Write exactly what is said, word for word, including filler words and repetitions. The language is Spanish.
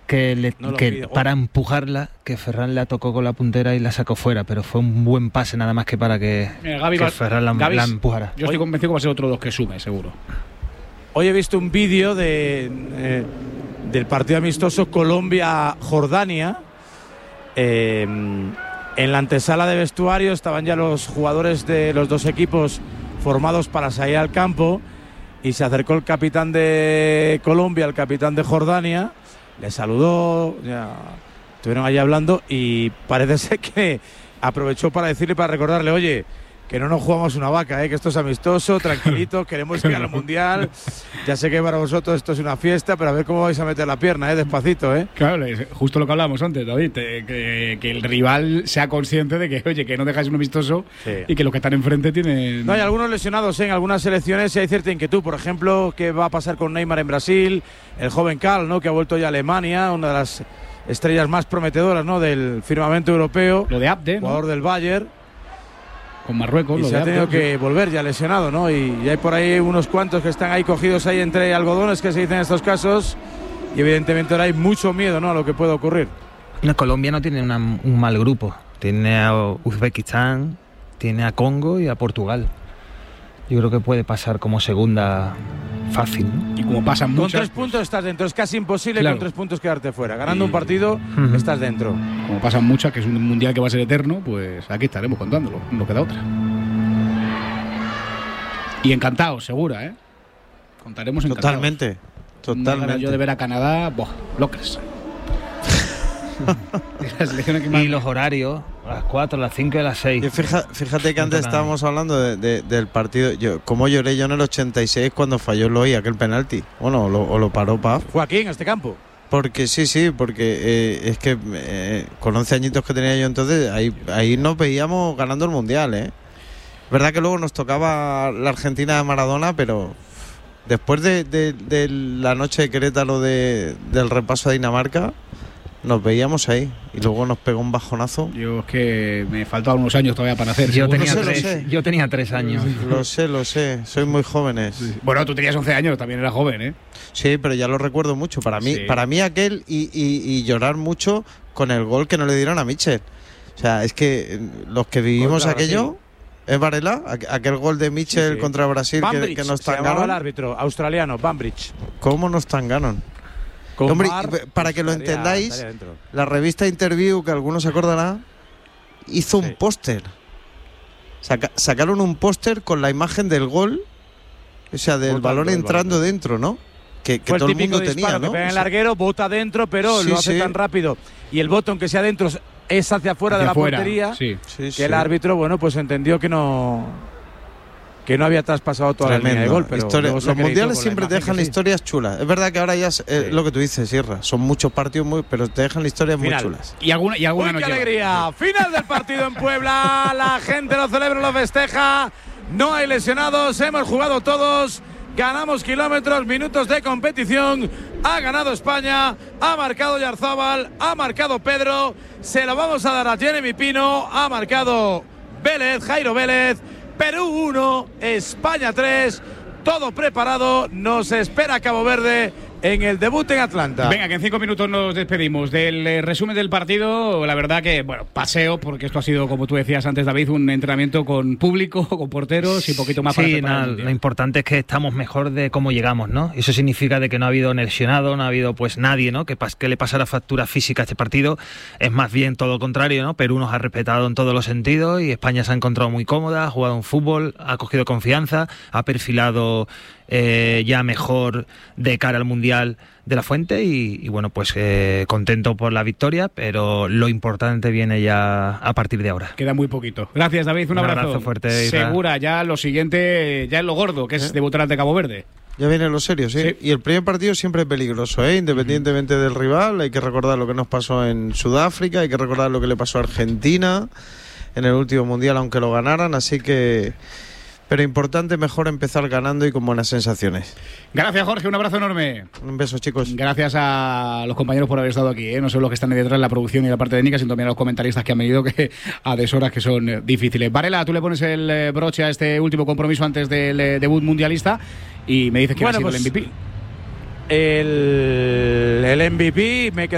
que, le, no que oh. para empujarla, que Ferran la tocó con la puntera y la sacó fuera, pero fue un buen pase nada más que para que, Mira, Gaby que va, Ferran la, Gaby, la empujara. Yo estoy convencido que va a ser otro dos que sume, seguro. Hoy he visto un vídeo de, eh, del partido amistoso Colombia-Jordania. Eh, en la antesala de vestuario estaban ya los jugadores de los dos equipos formados para salir al campo y se acercó el capitán de Colombia, el capitán de Jordania, le saludó, ya estuvieron allí hablando y parece ser que aprovechó para decirle, para recordarle, oye, que no nos jugamos una vaca, ¿eh? Que esto es amistoso, tranquilito, queremos ir al Mundial. Ya sé que para vosotros esto es una fiesta, pero a ver cómo vais a meter la pierna, ¿eh? Despacito, ¿eh? Claro, justo lo que hablábamos antes, David, eh, que, que el rival sea consciente de que, oye, que no dejáis un amistoso sí. y que los que están enfrente tienen... No, hay algunos lesionados, ¿eh? En algunas selecciones y hay cierta inquietud. Por ejemplo, ¿qué va a pasar con Neymar en Brasil? El joven Karl, ¿no? Que ha vuelto ya a Alemania, una de las estrellas más prometedoras, ¿no? Del firmamento europeo. Lo de Abde, jugador ¿no? del Bayern. Con Marruecos. Y lo se de ha tenido Abde, que volver ya lesionado, ¿no? Y, y hay por ahí unos cuantos que están ahí cogidos ahí entre algodones, que se dicen en estos casos. Y evidentemente ahora hay mucho miedo, ¿no? A lo que puede ocurrir. No, Colombia no tiene una, un mal grupo. Tiene a Uzbekistán, tiene a Congo y a Portugal. Yo creo que puede pasar como segunda fácil, ¿no? Y como pasan muchas... Con tres puntos estás dentro. Es casi imposible claro. con tres puntos quedarte fuera. Ganando y... un partido, uh-huh. estás dentro. Como pasan muchas, que es un mundial que va a ser eterno, pues aquí estaremos contándolo. No queda otra. Y encantados, segura, ¿eh? Contaremos encantados. Totalmente. Totalmente. Yo de ver a Canadá, ¡boh! Locas. Y los horarios, a las cuatro, a las cinco y a las seis. Y fíjate, fíjate que antes estábamos hablando de, de, del partido. Yo, cómo lloré yo en el ochenta y seis cuando falló Eloy aquel penalti. Bueno, o lo, o lo paró Paf. ¿Fue aquí, en este campo? Porque sí, sí, porque eh, es que eh, con once añitos que tenía yo entonces, ahí, ahí nos veíamos ganando el Mundial, ¿eh? Verdad que luego nos tocaba la Argentina de Maradona, pero después de, de, de la noche de Querétaro de, del repaso a Dinamarca, nos veíamos ahí y luego nos pegó un bajonazo. Yo es que me faltaban unos años todavía para hacer. Yo tenía, sé, tres, yo tenía tres años. Lo sé, lo sé. Sois muy jóvenes. Sí. Bueno, tú tenías once años, también eras joven, ¿eh? Sí, pero ya lo recuerdo mucho. Para mí, sí. para mí aquel y, y, y llorar mucho con el gol que no le dieron a Mitchell. O sea, es que los que vivimos contra aquello... Brasil. ¿Es Varela? Aquel gol de Mitchell sí, sí. contra Brasil que, que nos tangaron. El árbitro australiano, Bambridge. ¿Cómo nos tangaron? Hombre, para que lo entendáis, la revista Interview, que algunos se acordarán, hizo sí. un póster. Saca, sacaron un póster con la imagen del gol, o sea, del botando balón entrando balón. dentro, ¿no? Que, que todo el mundo tenía, ¿no? Que pega en el larguero, bota dentro, pero sí, lo hace sí. tan rápido. Y el botón que sea dentro es hacia afuera hacia de la afuera. portería, sí. Sí, que sí. el árbitro, bueno, pues entendió que no... que no había traspasado toda Tremendo. la línea de gol, pero Historia, los mundiales siempre te dejan historias sí. chulas. Es verdad que ahora ya es eh, sí. lo que tú dices, Sierra, son muchos partidos muy, pero te dejan historias Final. muy chulas. Y alguna y alguna Uy, no qué lleva. alegría. Final del partido en Puebla. La gente lo celebra, lo festeja. No hay lesionados, hemos jugado todos. Ganamos kilómetros, minutos de competición. Ha ganado España, ha marcado Yarzábal, ha marcado Pedro. Se lo vamos a dar a Jeremy Pino, ha marcado Vélez, Jairo Vélez. Perú uno, España tres, todo preparado, nos espera Cabo Verde en el debut en Atlanta. Venga, que en cinco minutos nos despedimos del eh, resumen del partido. La verdad que, bueno, paseo, porque esto ha sido, como tú decías antes, David, un entrenamiento con público, con porteros y poquito más sí, para nada, lo importante es que estamos mejor de cómo llegamos, ¿no? Eso significa de que no ha habido lesionado, no ha habido pues nadie, ¿no? Que, pas- que le pasara factura física a este partido. Es más bien todo lo contrario, ¿no? Perú nos ha respetado en todos los sentidos y España se ha encontrado muy cómoda, ha jugado un fútbol, ha cogido confianza, ha perfilado eh, ya mejor de cara al Mundial de la Fuente y, y bueno, pues eh, contento por la victoria, pero lo importante viene ya a partir de ahora. Queda muy poquito. Gracias, David, un, un abrazo. abrazo fuerte. Isra. Segura, ya lo siguiente, ya es lo gordo, que es ¿Eh? debutar ante Cabo Verde. Ya viene lo serio, ¿sí? sí. Y el primer partido siempre es peligroso, ¿eh? Independientemente uh-huh. del rival, hay que recordar lo que nos pasó en Sudáfrica, hay que recordar lo que le pasó a Argentina en el último Mundial, aunque lo ganaran, así que... Pero importante, mejor empezar ganando y con buenas sensaciones. Gracias, Jorge, un abrazo enorme. Un beso, chicos. Gracias a los compañeros por haber estado aquí, ¿eh? No solo los que están detrás de la producción y la parte técnica, sino también a los comentaristas que han venido, que a deshoras que son eh, difíciles. Varela, tú le pones el eh, broche a este último compromiso antes del eh, debut mundialista y me dices que bueno, ha sido pues, el M V P. El, el M V P me